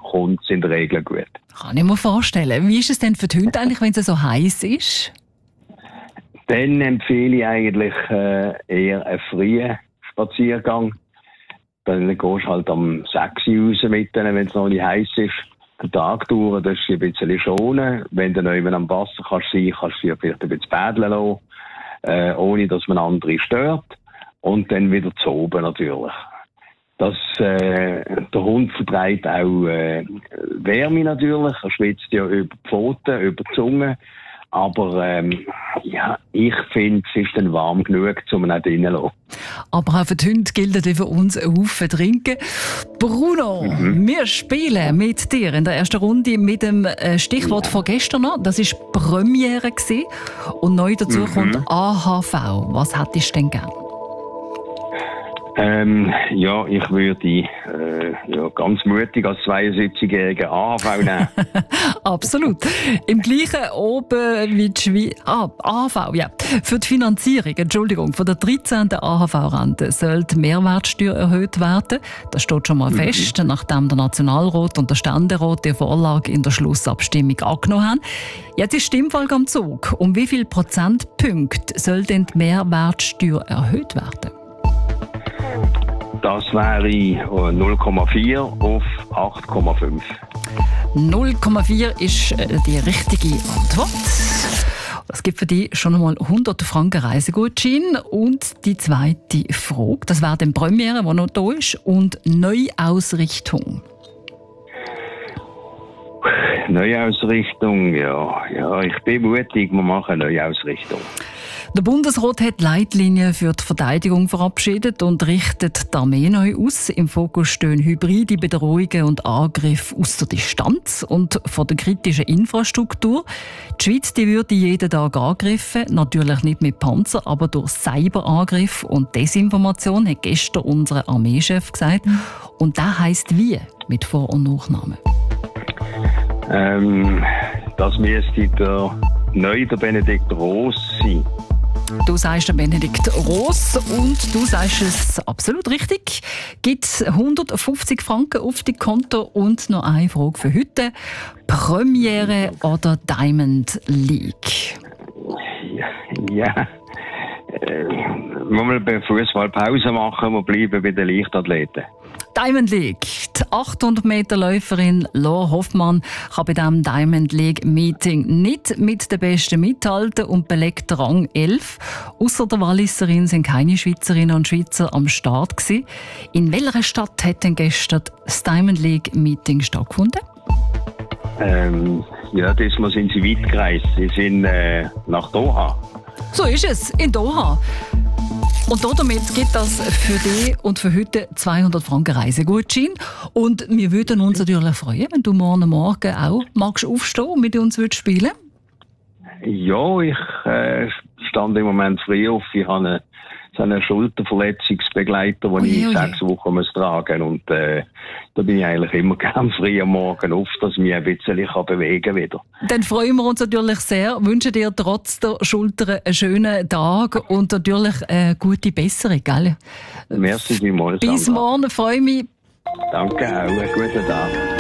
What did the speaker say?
kommt es in der Regel gut. Kann ich mir vorstellen. Wie ist es denn für die Hunde eigentlich, wenn es so heiß ist? Dann empfehle ich eigentlich eher einen frühen Spaziergang. Dann gehst du halt am 6 Uhr raus mit denen, wenn es noch nicht heiß ist. Den Tag durch, das ist ein bisschen schonen. Wenn du noch eben am Wasser kannst sein, kannst du vielleicht ein bisschen bädeln lassen, ohne dass man andere stört. Und dann wieder zu oben natürlich. Der Hund vertreibt auch Wärme natürlich. Er schwitzt ja über die Pfoten, über die Zunge. Aber ich finde, es ist dann warm genug, um ihn auch drinnen zu lassen. Aber auch für die Hunde gilt für uns ein Haufen trinken. Bruno, wir spielen mit dir in der ersten Runde mit dem Stichwort von gestern noch. Das war Premiere gewesen. Und neu dazu kommt AHV. Was hättest du denn gern? Ich würde ganz mutig als 72-jähriger AHV nehmen. Absolut. Im gleichen oben wie die Schweiz. AHV, ja. Für die Finanzierung, von der 13. AHV-Rente soll die Mehrwertsteuer erhöht werden. Das steht schon mal fest, nachdem der Nationalrat und der Ständerat die Vorlage in der Schlussabstimmung angenommen haben. Jetzt ist die Stimmfolge am Zug. Um wie viele Prozentpunkte soll denn die Mehrwertsteuer erhöht werden? Das wäre 0,4 auf 8,5. 0,4 ist die richtige Antwort. Das gibt für dich schon einmal 100 Franken Reisegutschein. Und die zweite Frage, das wäre die Premiere, die noch da ist, und Neuausrichtung. Neuausrichtung, ja, ich bin mutig, wir machen eine Neuausrichtung. Der Bundesrat hat Leitlinien für die Verteidigung verabschiedet und richtet die Armee neu aus. Im Fokus stehen hybride Bedrohungen und Angriffe aus der Distanz und von der kritischen Infrastruktur. Die Schweiz die würde jeden Tag angegriffen, natürlich nicht mit Panzer, aber durch Cyberangriffe und Desinformation, hat gestern unser Armeechef gesagt. Und das heisst wie? Mit Vor- und Nachnamen. Das müsste der Benedikt Roos sein. Du sagst der Benedikt Roos und du sagst es absolut richtig. Gibt 150 Franken auf die Konto und noch eine Frage für heute. Premiere oder Diamond League? Ja. Wollen wir bei Fußball Pause machen und bleiben bei den Leichtathleten? Diamond League. Die 800 Meter Läuferin Laura Hoffmann kann bei diesem Diamond League Meeting nicht mit den Besten mithalten und belegt Rang 11. Ausser der Walliserin sind keine Schweizerinnen und Schweizer am Start gewesen. In welcher Stadt hat denn gestern das Diamond League Meeting stattgefunden? Diesmal sind sie weit gereist. Sie sind nach Doha. So ist es, in Doha. Und damit gibt das für dich und für heute 200 Franken Reisegutschein. Und wir würden uns natürlich freuen, wenn du morgen auch magst aufstehen und mit uns spielen. Ja, ich stand im Moment früh auf. Ich habe einen Schulterverletzungsbegleiter, den ich 6 Wochen muss tragen muss. Und da bin ich eigentlich immer gerne früh am Morgen auf, dass ich mich ein bisschen bewegen kann wieder. Dann freuen wir uns natürlich sehr. Wünschen dir trotz der Schulter einen schönen Tag und natürlich eine gute Besserung. Gell? Merci vielmals. Bis morgen, freue mich. Danke auch, einen guten Tag.